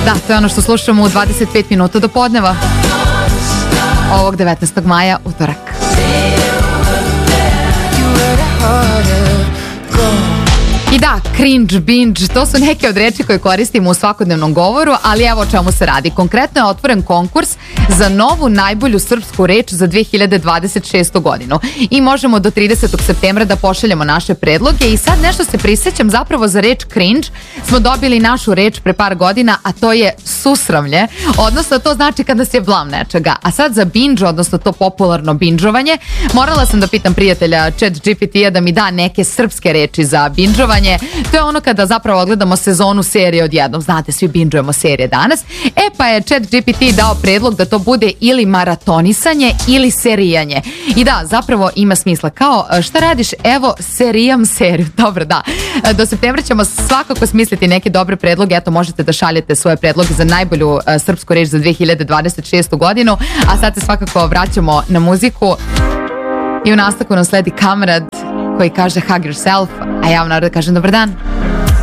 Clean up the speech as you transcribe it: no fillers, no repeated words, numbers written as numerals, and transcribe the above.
Da, to je ono što slušamo u 25 minuta do podneva ovog 19. maja, utorak. I da, cringe, binge, to su neke od reči koje koristimo u svakodnevnom govoru, ali evo o čemu se radi. Konkretno je otvoren konkurs za novu najbolju srpsku reč za 2026. godinu. I možemo do 30. septembra da pošaljemo naše predloge i sad nešto se prisjećam, zapravo za reč cringe smo dobili našu reč pre par godina, a to je susramlje, odnosno to znači kad nas je blam nečega. A sad za binge, odnosno to popularno binđovanje, morala sam da pitam prijatelja ChatGPT-a da mi da neke srpske reči za binđovanje. To je ono kada zapravo odgledamo sezonu serije odjednom. Znate, svi binđujemo serije danas. Pa je ChatGPT dao predlog da to bude ili maratonisanje ili serijanje. I da, zapravo ima smisla. Kao, šta radiš? Evo, serijam seriju. Dobro, da. Do septembra ćemo svakako smisliti neke dobre predloge. Eto, možete da šaljete svoje predloge za najbolju srpsku reč za 2026. godinu. A sad se svakako vraćamo na muziku. I u nastavku nam sledi Kamrad koji kaže hug yourself, a ja vam naravno kažem dobar dan.